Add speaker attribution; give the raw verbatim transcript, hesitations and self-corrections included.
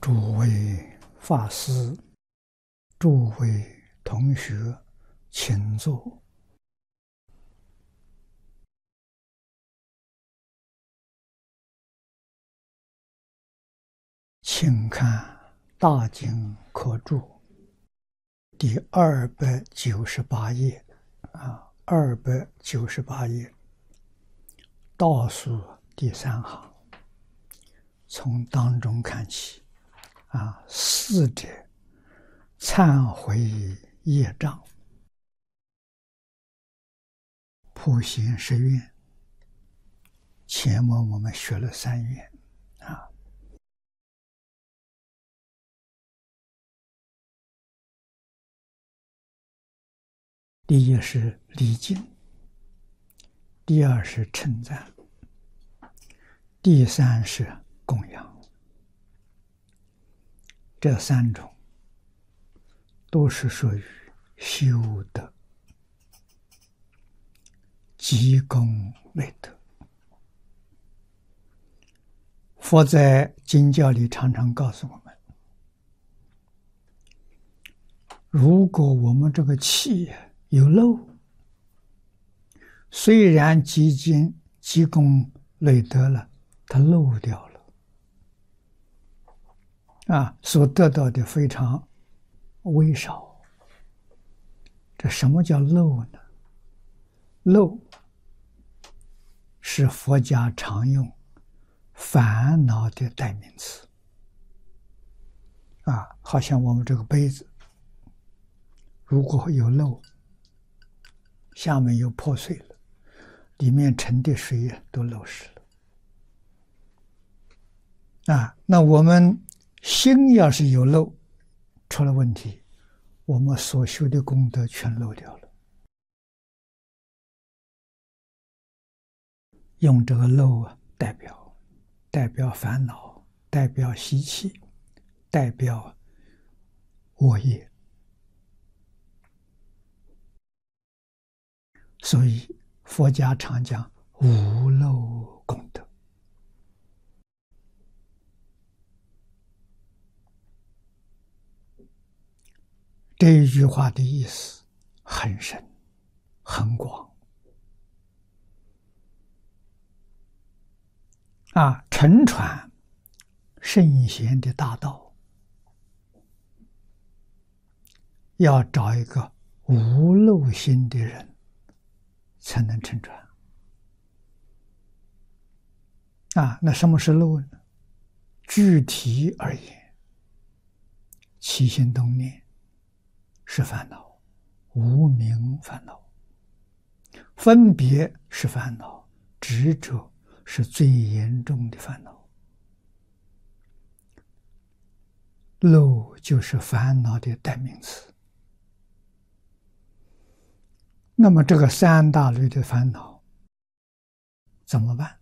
Speaker 1: 诸位法师、诸位同学，请坐。请看《大经科注》第二百九十八页啊，二百九十八页倒数第三行，从当中看起啊，四者忏悔业障，普行十愿。前面我们学了三愿啊。第一是礼敬，第二是称赞，第三是供养。这三种都是属于修德、积功累德。佛在经教里常常告诉我们，如果我们这个气有漏，虽然积经积功累德了，它漏掉了啊，所得到的非常微少。这什么叫漏呢？漏是佛家常用烦恼的代名词啊，好像我们这个杯子如果有漏，下面又破碎了，里面盛的水都漏失了啊。那我们心要是有漏，出了问题，我们所修的功德全漏掉了。用这个漏啊代表代表烦恼，代表习气，代表恶业。所以佛家常讲无漏功德。这一句话的意思很深很广啊，承传圣贤的大道，要找一个无漏心的人才能承传啊。那什么是漏呢？具体而言，起心动念是烦恼，无明烦恼；分别是烦恼，执着是最严重的烦恼。漏就是烦恼的代名词。那么这个三大类的烦恼怎么办？